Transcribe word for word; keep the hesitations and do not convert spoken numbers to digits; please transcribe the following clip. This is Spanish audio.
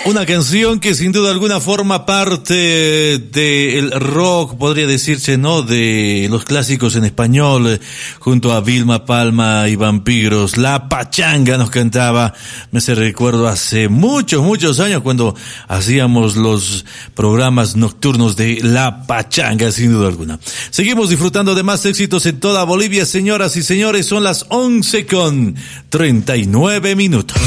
Una canción que sin duda alguna forma parte del rock, podría decirse, ¿no? De los clásicos en español, junto a Vilma Palma y Vampiros. La Pachanga nos cantaba, me hace recuerdo hace muchos, muchos años cuando hacíamos los programas nocturnos de La Pachanga, sin duda alguna. Seguimos disfrutando de más éxitos en toda Bolivia, señoras y señores, son las once con treinta y nueve minutos.